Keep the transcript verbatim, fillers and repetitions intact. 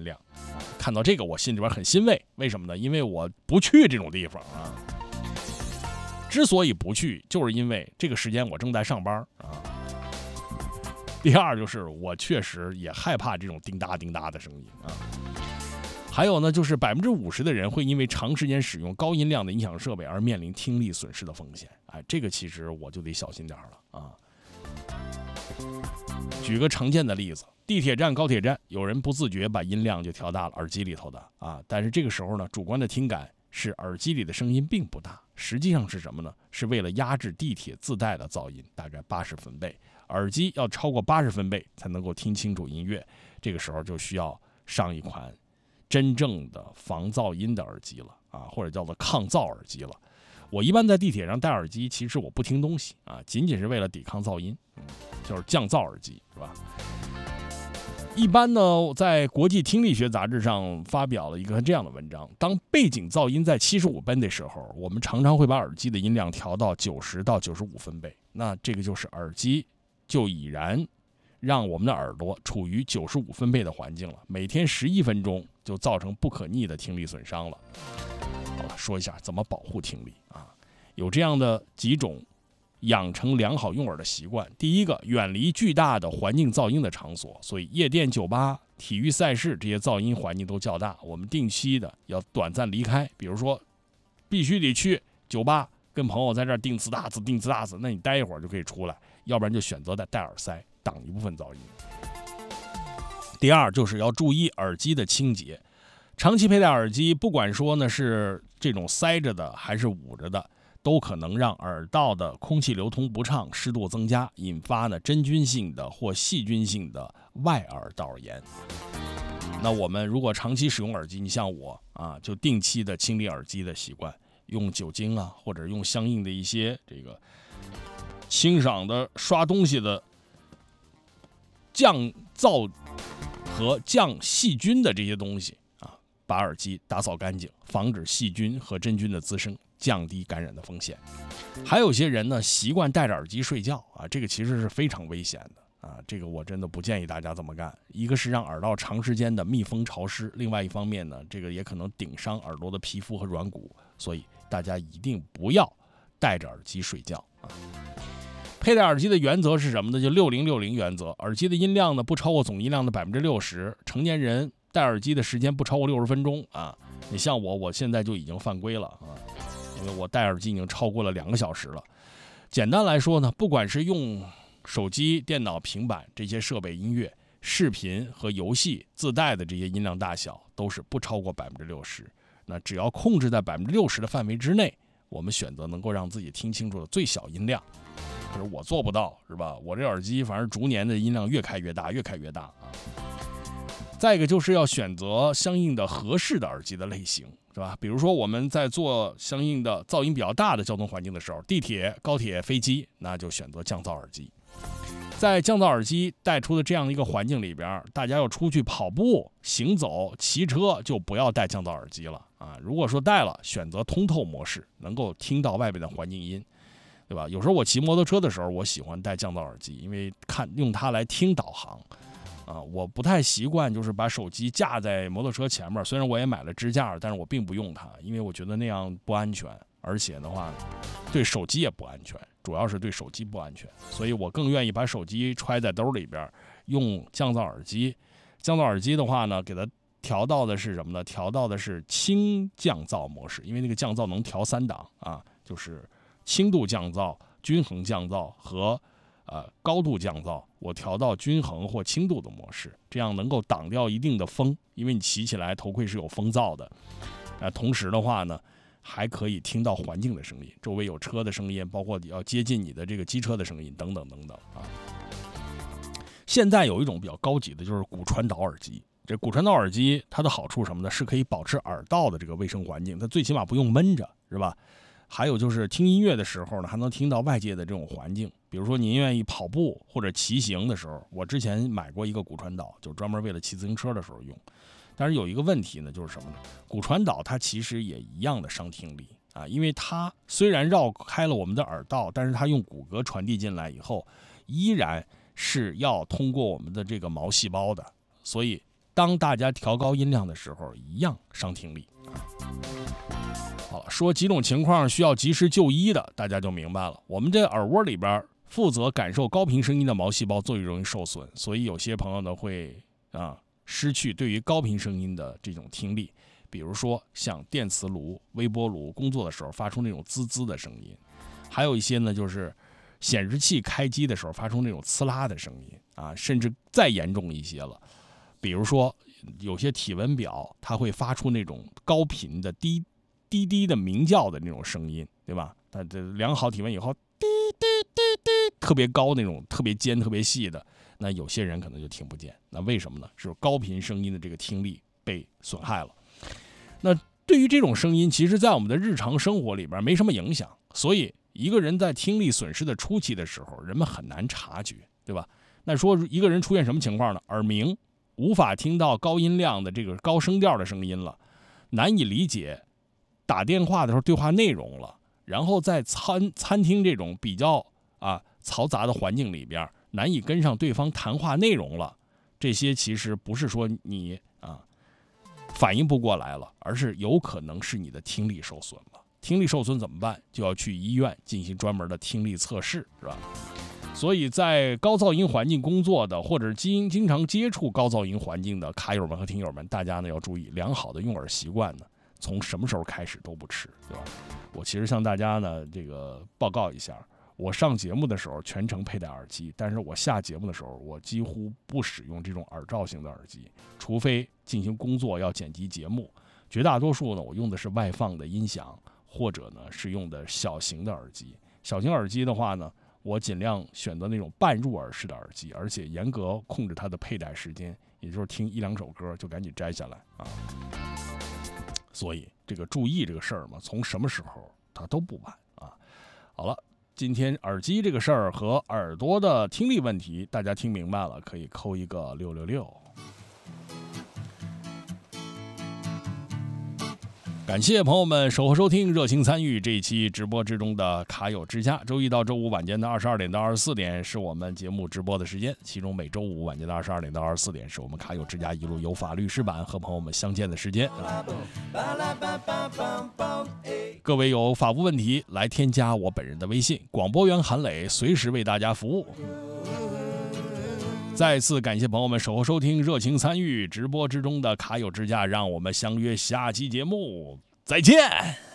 音量。看到这个我心里边很欣慰，为什么呢？因为我不去这种地方啊。之所以不去，就是因为这个时间我正在上班啊。第二就是我确实也害怕这种叮哒叮哒的声音啊。还有呢，就是百分之五十的人会因为长时间使用高音量的音响设备而面临听力损失的风险。哎，这个其实我就得小心点了啊。举个常见的例子，地铁站、高铁站，有人不自觉把音量就调大了，耳机里头的啊。但是这个时候呢，主观的听感是耳机里的声音并不大，实际上是什么呢？是为了压制地铁自带的噪音，大概八十分贝。耳机要超过八十分贝才能够听清楚音乐，这个时候就需要上一款真正的防噪音的耳机了啊，或者叫做抗噪耳机了。我一般在地铁上戴耳机，其实我不听东西啊，仅仅是为了抵抗噪音，嗯，就是降噪耳机，是吧？一般呢，在国际听力学杂志上发表了一个这样的文章：当背景噪音在七十五分的时候，我们常常会把耳机的音量调到九十到九十五分贝。那这个就是耳机就已然让我们的耳朵处于九十五分贝的环境了，每天十一分钟就造成不可逆的听力损伤了。好了，说一下怎么保护听力啊，有这样的几种养成良好用耳的习惯。第一个，远离巨大的环境噪音的场所，所以夜店、酒吧、体育赛事这些噪音环境都较大，我们定期的要短暂离开。比如说，必须得去酒吧，跟朋友在这儿定次大次、定次大次，那你待一会儿就可以出来，要不然就选择戴戴耳塞，挡一部分噪音。第二，就是要注意耳机的清洁。长期佩戴耳机，不管说呢是这种塞着的还是捂着的，都可能让耳道的空气流通不畅，湿度增加，引发呢真菌性的或细菌性的外耳道炎。那我们如果长期使用耳机，你像我啊，就定期的清理耳机的习惯，用酒精啊，或者用相应的一些这个清爽的刷东西的降噪和降细菌的这些东西啊，把耳机打扫干净，防止细菌和真菌的滋生，降低感染的风险。还有些人呢，习惯戴着耳机睡觉啊，这个其实是非常危险的啊，这个我真的不建议大家这么干。一个是让耳道长时间的密封潮湿，另外一方面呢，这个也可能顶伤耳朵的皮肤和软骨，所以大家一定不要戴着耳机睡觉啊。佩戴耳机的原则是什么呢？就六零六零原则，耳机的音量呢不超过总音量的百分之六十，成年人戴耳机的时间不超过六十分钟啊。你像我，我现在就已经犯规了啊，因为我戴耳机已经超过了两个小时了。简单来说呢，不管是用手机、电脑、平板这些设备音乐、视频和游戏自带的这些音量大小，都是不超过百分之六十。那只要控制在百分之六十的范围之内，我们选择能够让自己听清楚的最小音量。可是我做不到，是吧？我这耳机反正逐年的音量越开越大，越开越大啊。再一个就是要选择相应的合适的耳机的类型，是吧？比如说我们在做相应的噪音比较大的交通环境的时候，地铁、高铁、飞机，那就选择降噪耳机。在降噪耳机带出的这样一个环境里边，大家要出去跑步、行走、骑车，就不要戴降噪耳机了啊。如果说戴了，选择通透模式，能够听到外边的环境音，对吧？有时候我骑摩托车的时候，我喜欢戴降噪耳机，因为看用它来听导航。啊，我不太习惯，就是把手机架在摩托车前面。虽然我也买了支架，但是我并不用它，因为我觉得那样不安全，而且的话，对手机也不安全，主要是对手机不安全。所以我更愿意把手机揣在兜里边，用降噪耳机。降噪耳机的话呢，给它调到的是什么呢？调到的是轻降噪模式，因为那个降噪能调三档啊，就是轻度降噪、均衡降噪和呃，高度降噪，我调到均衡或轻度的模式，这样能够挡掉一定的风，因为你骑起来头盔是有风噪的。呃，同时的话呢，还可以听到环境的声音，周围有车的声音，包括要接近你的这个机车的声音等等等等啊。现在有一种比较高级的，就是骨传导耳机。这骨传导耳机它的好处什么呢？是可以保持耳道的这个卫生环境，它最起码不用闷着，是吧？还有就是听音乐的时候呢，还能听到外界的这种环境。比如说您愿意跑步或者骑行的时候，我之前买过一个骨传导，就专门为了骑自行车的时候用。但是有一个问题呢，就是什么呢？骨传导它其实也一样的伤听力啊，因为它虽然绕开了我们的耳道，但是它用骨骼传递进来以后，依然是要通过我们的这个毛细胞的，所以当大家调高音量的时候，一样伤听力。好了，说几种情况需要及时就医的，大家就明白了。我们这耳蜗里边负责感受高频声音的毛细胞最容易受损，所以有些朋友呢会啊失去对于高频声音的这种听力。比如说像电磁炉、微波炉工作的时候发出那种滋滋的声音，还有一些呢就是显示器开机的时候发出那种呲啦的声音啊，甚至再严重一些了，比如说有些体温表它会发出那种高频的低滴滴的鸣叫的那种声音，对吧？它这量好体温以后，滴滴滴滴，特别高那种，特别尖、特别细的，那有些人可能就听不见。那为什么呢？是高频声音的这个听力被损害了。那对于这种声音，其实在我们的日常生活里边没什么影响，所以一个人在听力损失的初期的时候，人们很难察觉，对吧？那说一个人出现什么情况呢？耳鸣，无法听到高音量的这个高声调的声音了，难以理解打电话的时候对话内容了，然后在餐餐厅这种比较啊嘈杂的环境里边，难以跟上对方谈话内容了。这些其实不是说你啊反应不过来了，而是有可能是你的听力受损了。听力受损怎么办？就要去医院进行专门的听力测试，是吧？所以在高噪音环境工作的，或者是经经常接触高噪音环境的卡友们和听友们，大家呢要注意良好的用耳习惯呢，从什么时候开始都不迟，对吧？我其实向大家呢这个报告一下，我上节目的时候全程佩戴耳机，但是我下节目的时候，我几乎不使用这种耳罩型的耳机，除非进行工作要剪辑节目，绝大多数呢我用的是外放的音响，或者呢是用的小型的耳机。小型耳机的话呢，我尽量选择那种半入耳式的耳机，而且严格控制它的佩戴时间，也就是听一两首歌就赶紧摘下来啊。所以这个注意这个事儿嘛，从什么时候它都不晚啊。好了，今天耳机这个事儿和耳朵的听力问题，大家听明白了，可以扣一个六六六。感谢朋友们守候收听，热情参与这一期直播之中的卡友之家。周一到周五晚间的二十二点到二十四点是我们节目直播的时间，其中每周五晚间的二十二点到二十四点是我们卡友之家一路有法律师版和朋友们相见的时间。各位有法务问题来添加我本人的微信，广播员韩磊，随时为大家服务。再次感谢朋友们守候收听，热情参与直播之中的卡友之家，让我们相约下期节目再见。